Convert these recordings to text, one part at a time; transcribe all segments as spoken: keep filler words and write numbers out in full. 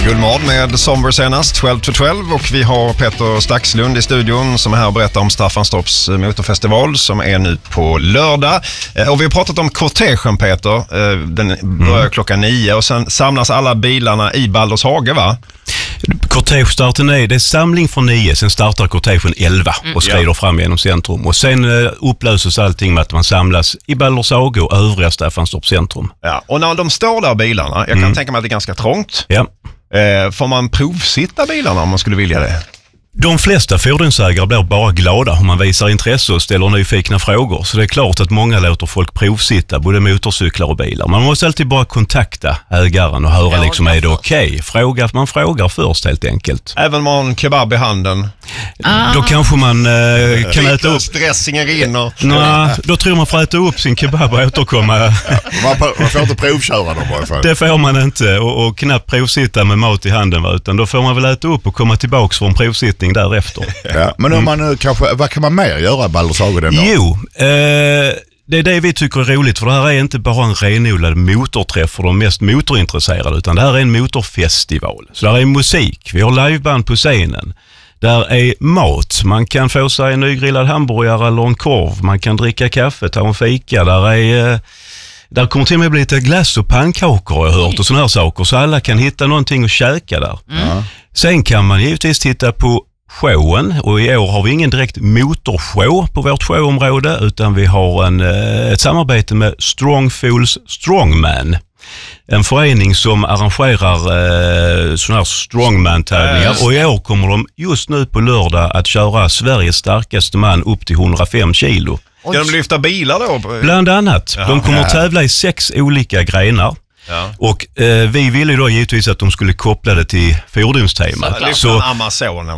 Guldmord med Somber senast, tolv till tolv, och vi har Peter Staxlund i studion som är här och berättar om Staffanstorps motorfestival som är nu på lördag. Och vi har pratat om kortegen, Peter. Den börjar mm. klockan nio och sen samlas alla bilarna i Baldershage, va? Kortegestarten är, det är samling från nio, sen startar kortegen elva och skrider mm. fram genom centrum. Och sen uh, upplöses allting med att man samlas i Baldershage och övriga Staffanstorps centrum. Ja, och när de står där bilarna, jag kan mm. tänka mig att det är ganska trångt. Ja. Eh, får man provsitta bilarna om man skulle vilja det? De flesta fordonsägare blir bara glada om man visar intresse och ställer nyfikna frågor. Så det är klart att många låter folk provsitta både motorcyklar och bilar. Man måste alltid bara kontakta ägaren och höra ja, liksom, är det okej? Okay? Fråga, man frågar först helt enkelt. Även om man har en kebab i handen? Ah. Då kanske man eh, kan äta upp... Stressingen rinner. Nå, då tror man får äta upp sin kebab och återkomma. Ja, man, man får inte provköra dem i alla fall. Det får man inte och, och knappt provsitta med mat i handen, utan då får man väl äta upp och komma tillbaka från provsittning därefter. Ja, men om man nu kanske, vad kan man mer göra i Baldershage den dagen? Jo, eh, det är det vi tycker är roligt, för det här är inte bara en renodlad motorträff för de mest motorintresserade, utan det här är en motorfestival. Så där är musik, vi har liveband på scenen. Där är mat, man kan få sig en nygrillad hamburgare eller en korv, man kan dricka kaffe, ta en fika, där är... Eh, Där kommer till och med bli lite glass och pannkakor har jag hört och sådana här saker, så alla kan hitta någonting att käka där. Mm. Sen kan man givetvis titta på showen, och i år har vi ingen direkt motorshow på vårt showområde, utan vi har en, ett samarbete med Strongfools Strongman. En förening som arrangerar eh, sådana här strongman-tävlingar, och i år kommer de just nu på lördag att köra Sveriges starkaste man upp till hundrafem kilo. Ska de lyfta bilar då? Bland annat. Jaha. De kommer att tävla i sex olika grenar. Ja. Och eh, vi ville ju då givetvis att de skulle koppla det till fordonstemat. Så, så Amazon,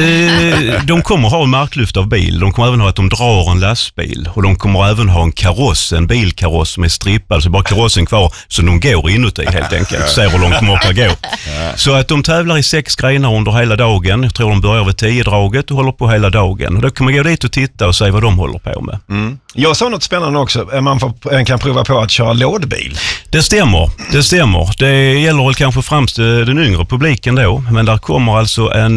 eh, de kommer ha en marklyft av bil. De kommer även ha att de drar en lastbil. Och de kommer även ha en kaross, en bilkaross som är strippad, så bara karossen kvar så de går inuti helt enkelt. Ser hur långt de orkar gå. Så att de tävlar i sex grenar under hela dagen. Jag tror de börjar vid tio draget och håller på hela dagen. Och då kan man gå dit och titta och se vad de håller på med. Mm. Jag sa något spännande också. Man får, kan prova på att köra lådbil. Det stämmer. Det stämmer. Det gäller väl kanske främst den yngre publiken då, men där kommer alltså en,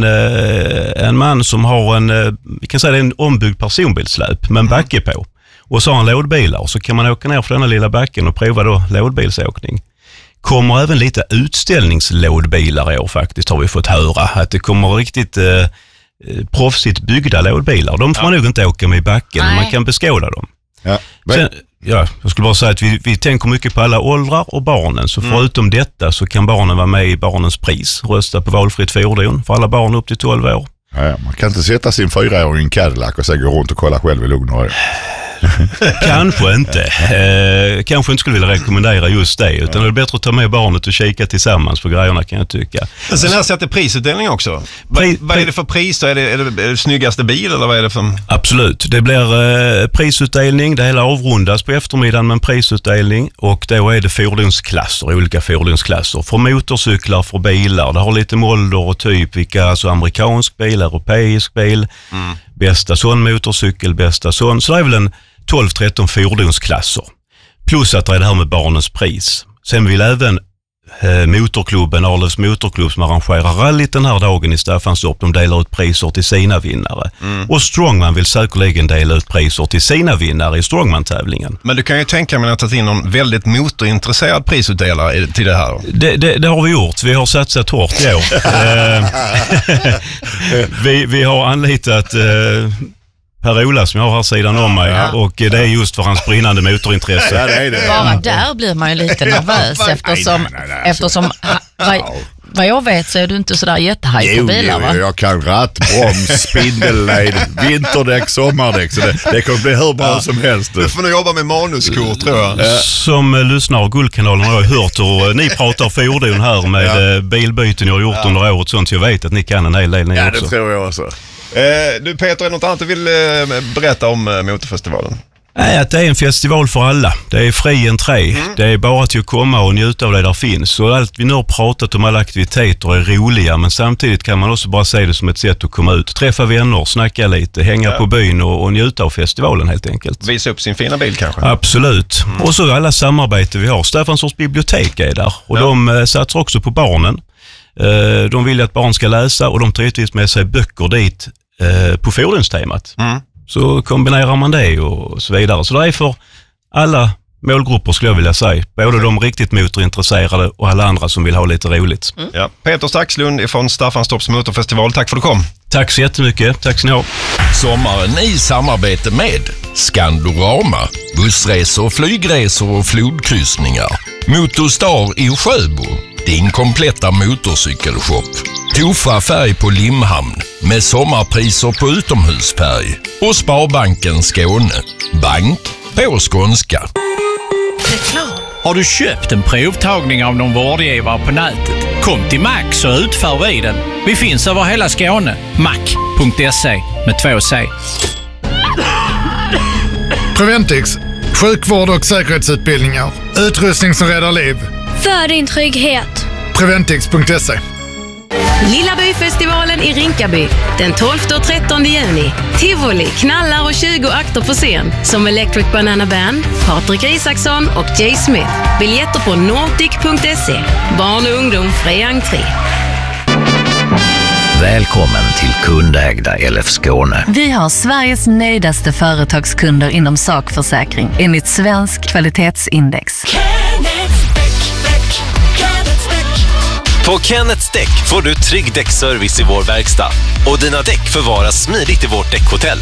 en man som har en, vi kan säga det är en ombyggd personbilsläp med en backe på, och så har han lådbilar, och så kan man åka ner för denna lilla backen och prova då lådbilsåkning. Kommer även lite utställningslådbilar i år faktiskt, har vi fått höra, att det kommer riktigt eh, proffsigt byggda lådbilar. De får ja. man nog inte åka med i backen, men man kan beskåda dem. Ja. Sen, ja, jag skulle bara säga att vi, vi tänker mycket på alla åldrar och barnen, så förutom mm. detta så kan barnen vara med i barnens pris, rösta på valfritt fordon för alla barn upp till tolv år. Ja, man kan inte sätta sin fyraåring i en Cadillac och sen gå runt och kolla själv i lugn och ro. Kanske inte. Eh, kanske inte skulle vilja rekommendera just det, utan det är bättre att ta med barnet och kika tillsammans på grejerna, kan jag tycka. Men sen har jag sett det prisutdelning också. Pri, vad är det för pris? Är det, är, det, är det snyggaste bil eller vad är det för? Absolut. Det blir eh, prisutdelning. Det hela avrundas på eftermiddagen med en prisutdelning, och då är det fordonsklasser, olika fordonsklasser. För motorcyklar, för bilar. Det har lite målder och typ, vilka, alltså amerikansk bil, europeisk bil, mm. bästa sån motorcykel, bästa sån. Så det är väl en tolv tretton fordonsklasser. Plus att det är det här med barnens pris. Sen vill även eh, motorklubben, Arlövs motorklubb, som arrangerar rallyt den här dagen i Staffanstorp, de delar ut priser till sina vinnare. Mm. Och Strongman vill säkerligen dela ut priser till sina vinnare i Strongman-tävlingen. Men du kan ju tänka mig att ta in någon väldigt motorintresserad prisutdelare till det här då. Det, det, det har vi gjort. Vi har satsat hårt i år. vi, vi har anlitat... Eh, Per-Ola som jag har här sidan om mig, ja. Och det är just för hans brinnande motorintresse. Ja, det är det. Bara där blir man ju lite nervös eftersom, nej, nej, nej, eftersom vad, vad jag vet så är du inte sådär jättehaj på bilar, va? Jo, jag kan ratt, broms, spindelled, vinterdäck, sommardäck, så det, det kommer bli hur bra ja. som helst. Du får nog jobba med manuskort, tror jag. Som lyssnar av Guldkanalen har jag hört hur ni pratar fordon här med ja. bilbyten jag har gjort ja. under året, sånt jag vet att ni kan en hel del ni ja, också. Ja, det tror jag också. Eh, du Peter, är det något annat du vill eh, berätta om eh, motorfestivalen? Nej, att det är en festival för alla. Det är fri entré. Mm. Det är bara till att komma och njuta av det där finns. Så allt vi nu har pratat om, alla aktiviteter är roliga, men samtidigt kan man också bara se det som ett sätt att komma ut, träffa vänner, snacka lite, hänga ja. på byn och, och njuta av festivalen helt enkelt. Visa upp sin fina bil kanske? Absolut. Mm. Och så alla samarbete vi har. Staffanstorps bibliotek är där och ja. de eh, satsar också på barnen. Eh, de vill att barn ska läsa och de tar givetvis med sig böcker dit eh, på fordonstemat. Mm. Så kombinerar man det och så vidare. Så det är för alla målgrupper skulle jag vilja säga. Både de riktigt motorintresserade och alla andra som vill ha lite roligt. Mm. Ja. Peter Staxlund från Staffanstorps motorfestival. Tack för att du kom. Tack så jättemycket. Tack så ni ha. Sommaren i samarbete med Skandorama, bussresor, flygresor och flodkryssningar. Motorstar i Sjöbo, din kompletta motorcykelshop. Tofa färg på Limhamn med sommarpriser på utomhusfärg. Och Sparbanken Skåne, bank på skånska. Har du köpt en provtagning av någon vårdgivare på nätet? Kom till Max och utför vi den. Vi finns över hela Skåne. mac punkt se med två C. Preventix, sjukvård och säkerhetsutbildningar. Utrustning som räddar liv. För din trygghet. Preventix punkt se. Lilla byfestivalen i Rinkaby den tolfte och trettonde juni. Tivoli, knallar och tjugo akter på scen som Electric Banana Band, Patrik Isaksson och Jay Smith. Biljetter på nordic punkt se. Barn och ungdom fri entré. Välkommen till kundägda L F Skåne. Vi har Sveriges nöjdaste företagskunder inom sakförsäkring enligt Svensk kvalitetsindex. På Kenneths Däck får du trygg däckservice i vår verkstad och dina däck förvaras smidigt i vårt däckhotell.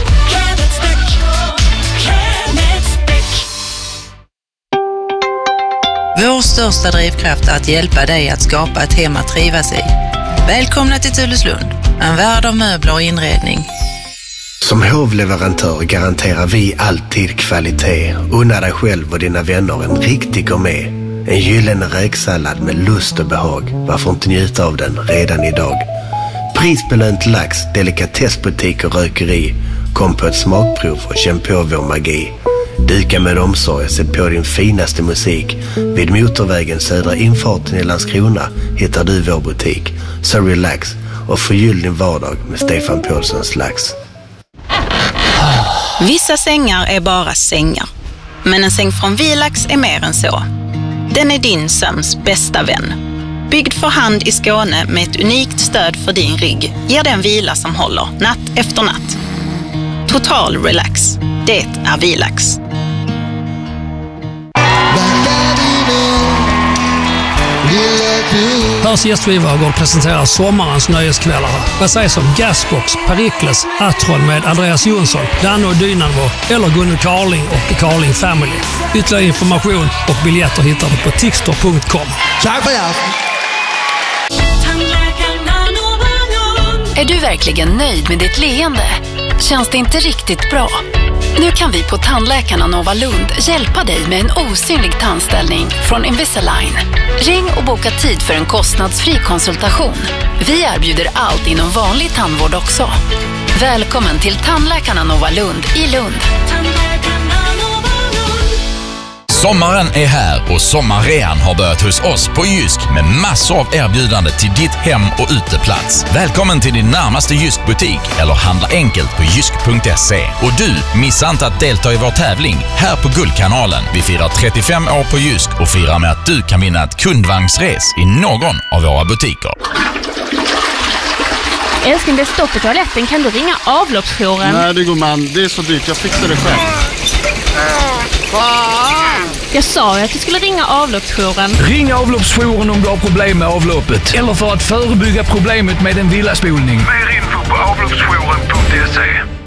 Vår största drivkraft är att hjälpa dig att skapa ett hem att trivas i. Välkomna till Tulleslund, en värld av möbler och inredning. Som hovleverantör garanterar vi alltid kvalitet. Unna dig själv och dina vänner en riktig gourmet. En gyllene räksallad med lust och behag. Varför inte njuta av den redan idag? Prisbelönt lax, delikatessbutik och rökeri. Kom på ett smakprov och känn på vår magi. Duka med omsorg och sätt på din finaste musik. Vid motorvägen södra infarten i Landskrona hittar du vår butik. Så relax och förgyll din vardag med Stefan Paulssons lax. Vissa sängar är bara sängar. Men en säng från Vilax är mer än så. Den är din sömns bästa vän. Byggd för hand i Skåne med ett unikt stöd för din rygg ger den vila som håller natt efter natt. Total relax. Det är Vilax. Hörs gästgivare presenterar sommarens nöjeskvällar. Vad sägs om Gasbox, Perikles, Atron med Andreas Jonsson, Danne och Dynamo eller Gunnar Carling och Carling Family. Ytterligare information och biljetter hittar du på tixter punkt com. Är du verkligen nöjd med ditt leende? Känns det inte riktigt bra? Nu kan vi på Tandläkarna Nova Lund hjälpa dig med en osynlig tandställning från Invisalign. Ring och boka tid för en kostnadsfri konsultation. Vi erbjuder allt inom vanlig tandvård också. Välkommen till Tandläkarna Nova Lund i Lund. Sommaren är här och sommarrean har börjat hos oss på Jysk med massor av erbjudande till ditt hem och uteplats. Välkommen till din närmaste Jysk-butik eller handla enkelt på jysk punkt se. Och du, missa inte att delta i vår tävling här på Guldkanalen. Vi firar trettiofem år på Jysk och firar med att du kan vinna ett kundvagnsres i någon av våra butiker. Älskling, det är stopp i toaletten. Kan du ringa avloppsjouren? Nej, det går man. Det är så dyrt. Jag fixar det själv. Jag sa ju att du skulle ringa avloppsjouren. Ring avloppsjouren om du har problem med avloppet eller för att förebygga problemet med en villaspolning. Mer